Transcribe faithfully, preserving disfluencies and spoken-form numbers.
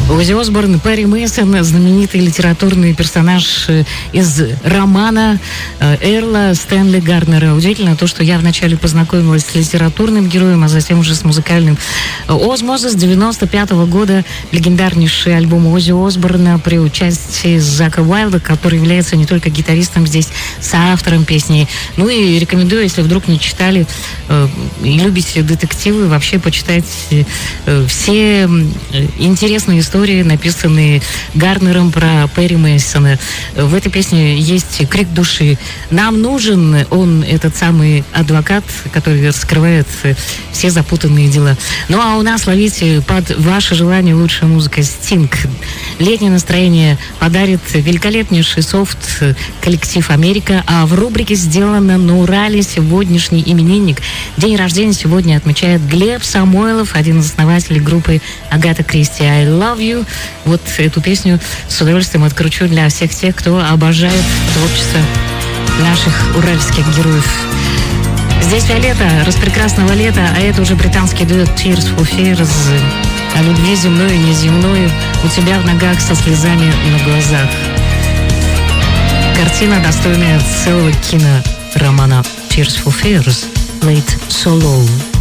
Оззи Осборн, Перри Мейсон, знаменитый литературный персонаж из романа Эрла Стэнли Гарднера. Удивительно то, что я вначале познакомилась с литературным героем, а затем уже с музыкальным. «Осмозис» девяносто пятого года, легендарнейший альбом Оззи Осборна при участии Зака Уайлда, который является не только гитаристом здесь, соавтором песни. Ну и рекомендую, если вдруг не читали э, и любите детективы, вообще почитать э, все интересные истории, написанные Гарднером про Перри Мейсона. В этой песне есть крик души. Нам нужен он, этот самый адвокат, который раскрывает все запутанные дела. Ну а у нас, ловите под ваше желание, лучшая музыка. Стинг. Летнее настроение подарит великолепнейший софт коллектив «Америка». А в рубрике «Сделано на Урале» сегодняшний именинник. День рождения сегодня отмечает Глеб Самойлов, один из основателей группы Агата Кристи. I love you. Вот эту песню с удовольствием откручу для всех тех, кто обожает творчество наших уральских героев. Здесь Виолетта, распрекрасного лета, а это уже британский дуэт Tears for Fears. О любви земной и неземной, у тебя в ногах со слезами на глазах. Картина, достойная целого киноромана. Tears for Fears, Late So Low.